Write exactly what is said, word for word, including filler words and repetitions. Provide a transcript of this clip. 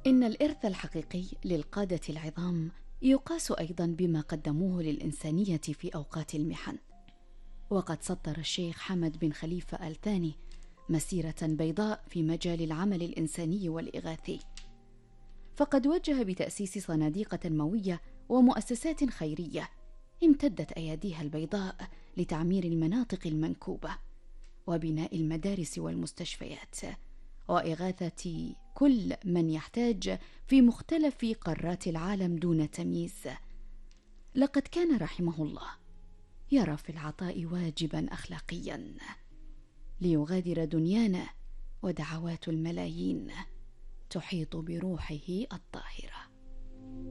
إن الإرث الحقيقي للقادة العظام يقاس أيضا بما قدموه للإنسانية في أوقات المحن. وقد سطر الشيخ حمد بن خليفة آل ثاني مسيرة بيضاء في مجال العمل الإنساني والإغاثي، فقد وجه بتأسيس صناديق تنموية ومؤسسات خيرية امتدت أياديها البيضاء لتعمير المناطق المنكوبة وبناء المدارس والمستشفيات وإغاثة كل من يحتاج في مختلف قارات العالم دون تمييز. لقد كان رحمه الله يرى في العطاء واجبا أخلاقيا ليغادر دنيانا ودعوات الملايين تحيط بروحه الطاهرة.